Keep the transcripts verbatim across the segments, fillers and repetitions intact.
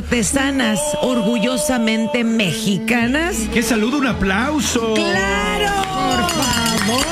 artesanas orgullosamente mexicanas. ¡Qué saludo, un aplauso! ¡Claro! Por favor.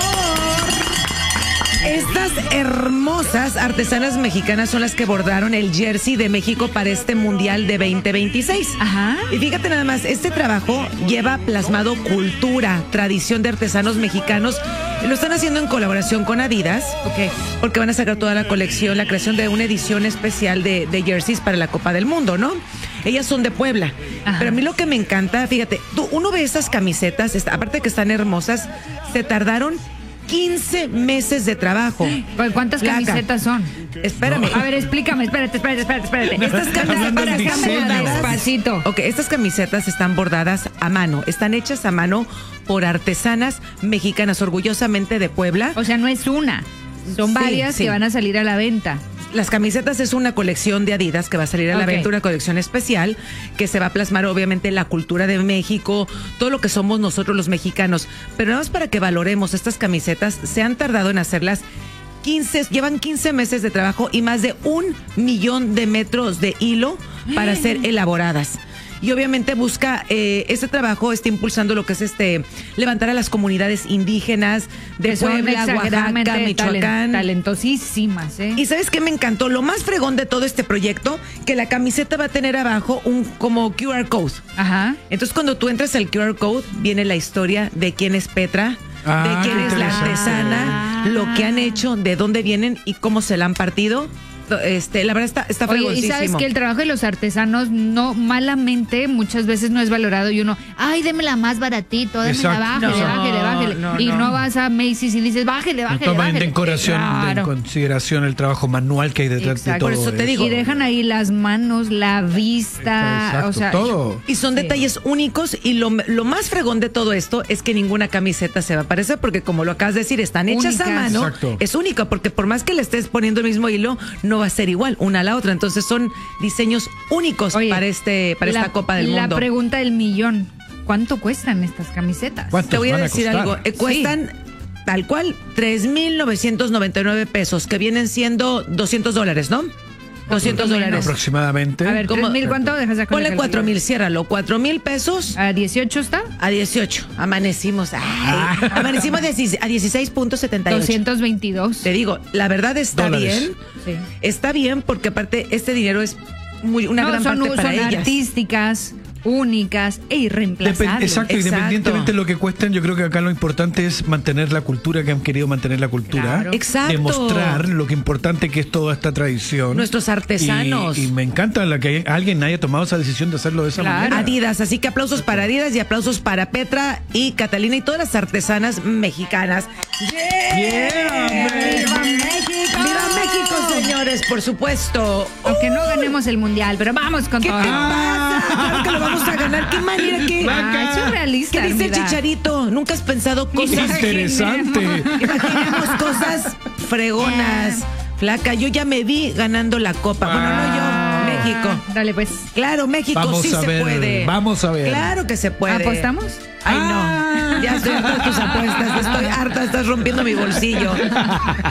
Estas hermosas artesanas mexicanas son las que bordaron el jersey de México para este Mundial de veinte veintiséis. Ajá. Y fíjate nada más, este trabajo lleva plasmado cultura, tradición de artesanos mexicanos. Lo están haciendo en colaboración con Adidas, Ok. porque van a sacar toda la colección, la creación de una edición especial de, de jerseys para la Copa del Mundo, ¿no? Ellas son de Puebla. Ajá. Pero a mí lo que me encanta, fíjate, tú, uno ve estas camisetas, esta- aparte de que están hermosas, se tardaron quince meses de trabajo. ¿Cu- ¿Cuántas Flaca. camisetas son? Espérame. A ver, explícame, espérate, espérate, espérate, espérate. Estas Hablando del camisetas están diseño. bordadas. Despacito. Ok, estas camisetas están bordadas a mano, están hechas a mano por artesanas mexicanas, orgullosamente de Puebla. O sea, no es una. Son Sí, varias sí. que van a salir a la venta. Las camisetas es una colección de Adidas que va a salir a la Ok. venta, una colección especial que se va a plasmar obviamente la cultura de México, todo lo que somos nosotros los mexicanos. Pero nada más para que valoremos estas camisetas, se han tardado en hacerlas quince, llevan quince meses de trabajo y más de un millón de metros de hilo para ser elaboradas. Y obviamente busca, eh, este trabajo está impulsando lo que es este, levantar a las comunidades indígenas de Que son Puebla, Oaxaca, exageradamente Michoacán. talen- talentosísimas, ¿eh? Y ¿sabes qué me encantó? Lo más fregón de todo este proyecto, que la camiseta va a tener abajo un como Q R code. Ajá. Entonces cuando tú entras al Q R code, viene la historia de quién es Petra, Ah, de quién qué es la interesante. artesana, lo que han hecho, de dónde vienen y cómo se la han partido. Este, la verdad está, está Oye, y fregoncísimo. sabes que el trabajo de los artesanos no malamente muchas veces no es valorado y uno, ay, démela más baratito, démela, Exacto. bájale, No, bájale, bájale. no, y no. no vas a Macy's y dices, bájale, No bájale, toman bájale. en consideración, Claro. en consideración el trabajo manual que hay detrás de Exacto. todo Por eso te digo. Y dejan ahí las manos, la vista, Exacto, o sea, todo. Y son Sí. detalles únicos y lo, lo más fregón de todo esto es que ninguna camiseta se va a parecer porque como lo acabas de decir, están hechas a Únicas. mano. Exacto. Es única porque por más que le estés poniendo el mismo hilo, no va a ser igual una a la otra. Entonces son diseños únicos Oye, para este para la- esta Copa del La Mundo. pregunta del millón, ¿cuánto cuestan estas camisetas? ¿Cuánto? Te voy a van a decir costar? algo, eh, cuestan tal cual tres mil novecientos noventa y nueve pesos, que vienen siendo doscientos dólares, ¿no? doscientos dólares. Aproximadamente. A ver, ¿Cómo? ¿tres mil cuánto? Dejas sacar la Ponle cuatro calculadora. mil, ciérralo, cuatro mil pesos ¿A dieciocho está? a dieciocho. Amanecimos, ay, Ah. amanecimos dieci- a dieciséis punto setenta y ocho. doscientos veintidós. Te digo, la verdad está Dólares. bien. Sí. Está bien porque aparte este dinero es muy una No, gran son, parte para son ellas. artísticas, únicas e irreemplazables. Depen- exacto, Exacto. independientemente de lo que cuesten, yo creo que acá lo importante es mantener la cultura, que han querido mantener la cultura. Claro. Exacto. Demostrar lo que importante que es toda esta tradición. Nuestros artesanos. Y, y me encanta la que alguien haya tomado esa decisión de hacerlo de esa Claro. manera. Adidas, así que aplausos para Adidas y aplausos para Petra y Catalina y todas las artesanas mexicanas. Yeah, ¡Viva man. México! ¡Viva México, señores! Por supuesto. Aunque no ganemos el mundial, pero vamos con ¿Qué te todo. pasa? Claro que lo vamos a ganar. ¿Qué manera que? Ay, surrealista, ¿Qué dice el Armida. Chicharito? ¿Nunca has pensado cosas? Interesante. Imaginemos cosas fregonas. Flaca, yo ya me vi ganando la copa. Bueno, no yo, México. Dale, pues. Claro, México Vamos sí a se ver, puede. vamos a ver. Claro que se puede. ¿Apostamos? Ay, Ah. no. Ya estoy harta de tus apuestas. Estoy harta, estás rompiendo mi bolsillo.